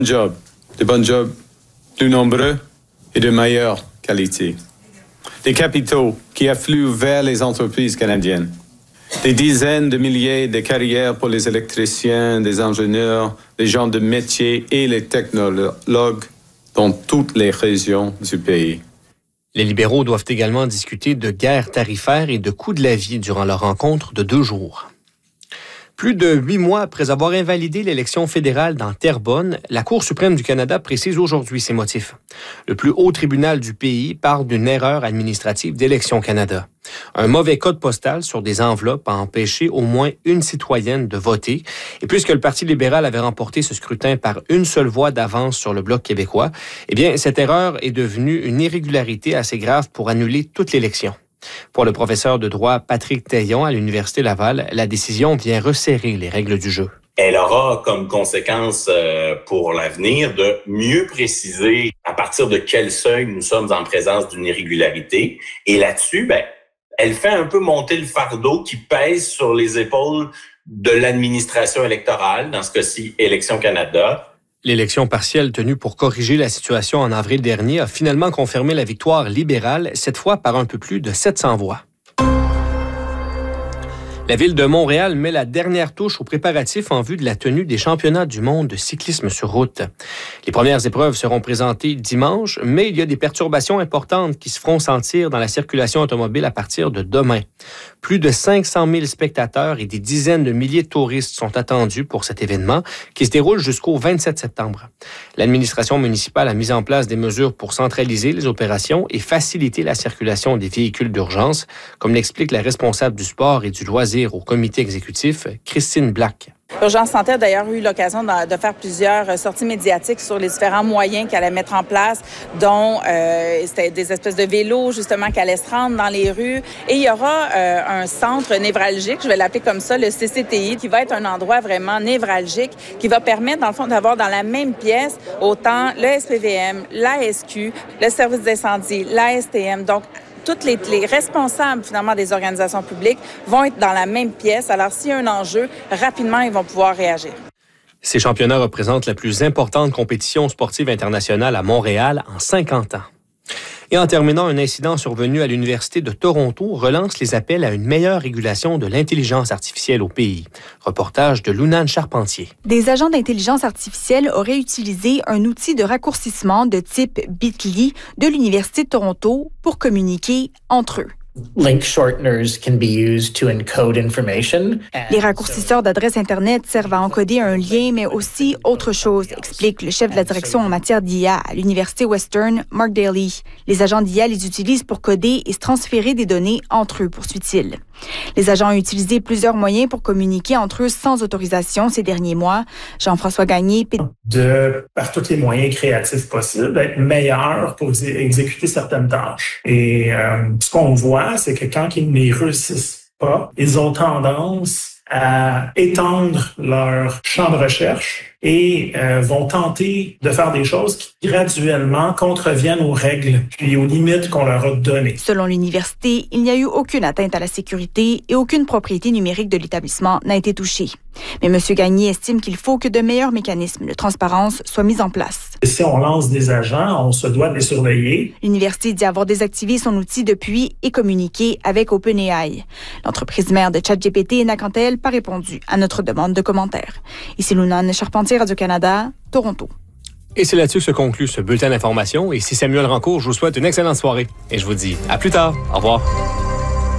Job, de bons jobs plus nombreux et de meilleure qualité. Des capitaux qui affluent vers les entreprises canadiennes. Des dizaines de milliers de carrières pour les électriciens, les ingénieurs, les gens de métier et les technologues dans toutes les régions du pays. Les libéraux doivent également discuter de guerre tarifaire et de coût de la vie durant leur rencontre de 2 jours. Plus de 8 mois après avoir invalidé l'élection fédérale dans Terrebonne, la Cour suprême du Canada précise aujourd'hui ses motifs. Le plus haut tribunal du pays parle d'une erreur administrative d'Élections Canada. Un mauvais code postal sur des enveloppes a empêché au moins une citoyenne de voter. Et puisque le Parti libéral avait remporté ce scrutin par une seule voix d'avance sur le Bloc québécois, eh bien, cette erreur est devenue une irrégularité assez grave pour annuler toute l'élection. Pour le professeur de droit Patrick Taillon à l'Université Laval, la décision vient resserrer les règles du jeu. Elle aura comme conséquence pour l'avenir de mieux préciser à partir de quel seuil nous sommes en présence d'une irrégularité. Et là-dessus, elle fait un peu monter le fardeau qui pèse sur les épaules de l'administration électorale, dans ce cas-ci, Élections Canada. L'élection partielle tenue pour corriger la situation en avril dernier a finalement confirmé la victoire libérale, cette fois par un peu plus de 700 voix. La Ville de Montréal met la dernière touche aux préparatifs en vue de la tenue des championnats du monde de cyclisme sur route. Les premières épreuves seront présentées dimanche, mais il y a des perturbations importantes qui se feront sentir dans la circulation automobile à partir de demain. Plus de 500 000 spectateurs et des dizaines de milliers de touristes sont attendus pour cet événement qui se déroule jusqu'au 27 septembre. L'administration municipale a mis en place des mesures pour centraliser les opérations et faciliter la circulation des véhicules d'urgence, comme l'explique la responsable du sport et du loisir au comité exécutif, Christine Black. Urgence Santé a d'ailleurs eu l'occasion de faire plusieurs sorties médiatiques sur les différents moyens qu'elle allait mettre en place, dont c'était des espèces de vélos, justement, qu'elle allait se rendre dans les rues. Et il y aura un centre névralgique, je vais l'appeler comme ça, le CCTI, qui va être un endroit vraiment névralgique, qui va permettre, dans le fond, d'avoir dans la même pièce autant le SPVM, la SQ, le service d'incendie, la STM. Donc, tous les responsables, finalement, des organisations publiques vont être dans la même pièce. Alors, s'il y a un enjeu, rapidement, ils vont pouvoir réagir. Ces championnats représentent la plus importante compétition sportive internationale à Montréal en 50 ans. Et en terminant, un incident survenu à l'Université de Toronto relance les appels à une meilleure régulation de l'intelligence artificielle au pays. Reportage de Lounane Charpentier. Des agents d'intelligence artificielle auraient utilisé un outil de raccourcissement de type Bitly de l'Université de Toronto pour communiquer entre eux. Link shorteners can be used to encode information. Les raccourcisseurs d'adresses Internet servent à encoder un lien, mais aussi autre chose, explique le chef de la direction en matière d'IA à l'Université Western, Mark Daly. Les agents d'IA les utilisent pour coder et se transférer des données entre eux, poursuit-il. Les agents ont utilisé plusieurs moyens pour communiquer entre eux sans autorisation ces derniers mois. Jean-François Gagné. Par tous les moyens créatifs possibles, d'être meilleur pour exécuter certaines tâches. Et ce qu'on voit, c'est que quand ils ne réussissent pas, ils ont tendance à étendre leur champ de recherche et vont tenter de faire des choses qui graduellement contreviennent aux règles puis aux limites qu'on leur a données. Selon l'université, il n'y a eu aucune atteinte à la sécurité et aucune propriété numérique de l'établissement n'a été touchée. Mais M. Gagné estime qu'il faut que de meilleurs mécanismes de transparence soient mis en place. Si on lance des agents, on se doit de les surveiller. L'université dit avoir désactivé son outil depuis et communiqué avec OpenAI. L'entreprise mère de ChatGPT n'a quant à elle pas répondu à notre demande de commentaires. Ici Lounane Charpentier, Radio-Canada, Toronto. Et c'est là-dessus que se conclut ce bulletin d'information. Et si Samuel Rancourt, je vous souhaite une excellente soirée. Et je vous dis à plus tard. Au revoir.